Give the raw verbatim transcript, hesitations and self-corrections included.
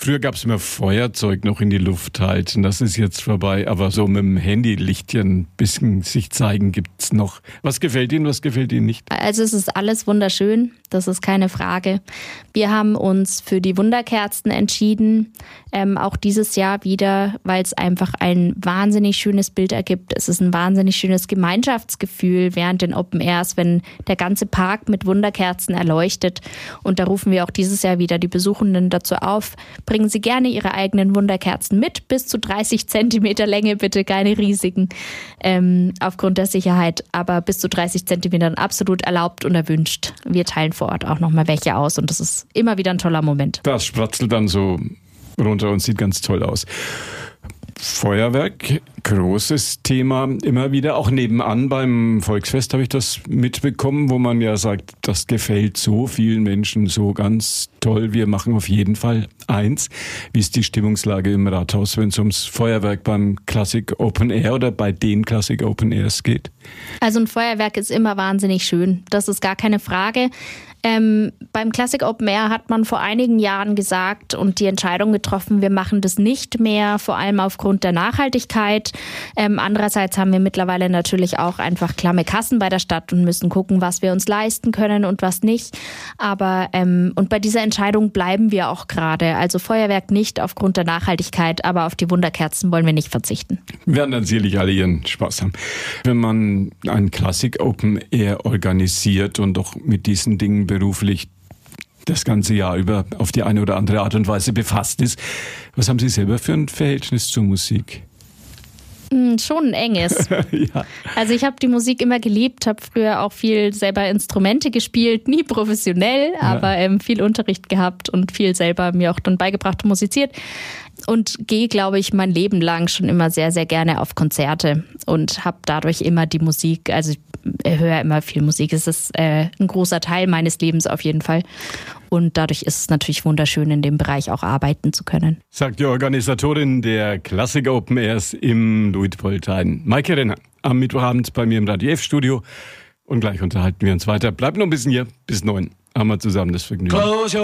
Früher gab es immer Feuerzeug noch in die Luft halten, das ist jetzt vorbei. Aber so mit dem Handy-Lichtchen ein bisschen sich zeigen gibt's noch. Was gefällt Ihnen, was gefällt Ihnen nicht? Also es ist alles wunderschön, das ist keine Frage. Wir haben uns für die Wunderkerzen entschieden, ähm, auch dieses Jahr wieder, weil es einfach ein wahnsinnig schönes Bild ergibt. Es ist ein wahnsinnig schönes Gemeinschaftsgefühl während den Open Airs, wenn der ganze Park mit Wunderkerzen erleuchtet. Und da rufen wir auch dieses Jahr wieder die Besuchenden dazu auf, bringen Sie gerne Ihre eigenen Wunderkerzen mit, bis zu dreißig Zentimeter Länge, bitte keine riesigen, ähm, aufgrund der Sicherheit, aber bis zu dreißig Zentimetern absolut erlaubt und erwünscht. Wir teilen vor Ort auch nochmal welche aus und das ist immer wieder ein toller Moment. Das spratzelt dann so runter und sieht ganz toll aus. Feuerwerk, großes Thema immer wieder, auch nebenan beim Volksfest habe ich das mitbekommen, wo man ja sagt, das gefällt so vielen Menschen so ganz toll, wir machen auf jeden Fall eins. Wie ist die Stimmungslage im Rathaus, wenn es ums Feuerwerk beim Classic Open Air oder bei den Classic Open Airs geht? Also ein Feuerwerk ist immer wahnsinnig schön, das ist gar keine Frage. Ähm, beim Classic Open Air hat man vor einigen Jahren gesagt und die Entscheidung getroffen, wir machen das nicht mehr, vor allem aufgrund der Nachhaltigkeit. Ähm, andererseits haben wir mittlerweile natürlich auch einfach klamme Kassen bei der Stadt und müssen gucken, was wir uns leisten können und was nicht. Aber ähm, und bei dieser Entscheidung bleiben wir auch gerade. Also Feuerwerk nicht aufgrund der Nachhaltigkeit, aber auf die Wunderkerzen wollen wir nicht verzichten. Wir werden dann sicherlich alle ihren Spaß haben. Wenn man ein Classic Open Air organisiert und auch mit diesen Dingen beruflich das ganze Jahr über auf die eine oder andere Art und Weise befasst ist, was haben Sie selber für ein Verhältnis zur Musik? Schon ein enges. Ja. Also ich habe die Musik immer geliebt, habe früher auch viel selber Instrumente gespielt, nie professionell, Ja. aber ähm, viel Unterricht gehabt und viel selber mir auch dann beigebracht und musiziert. Und gehe, glaube ich, mein Leben lang schon immer sehr, sehr gerne auf Konzerte und habe dadurch immer die Musik, also ich höre immer viel Musik. Es ist äh, ein großer Teil meines Lebens auf jeden Fall. Und dadurch ist es natürlich wunderschön, in dem Bereich auch arbeiten zu können. Sagt die Organisatorin der Classic Open Airs im Luitpoldhain, Maike Renner, am Mittwochabend bei mir im Radio F-Studio. Und gleich unterhalten wir uns weiter. Bleibt noch ein bisschen hier, bis neun. Haben wir zusammen das Vergnügen.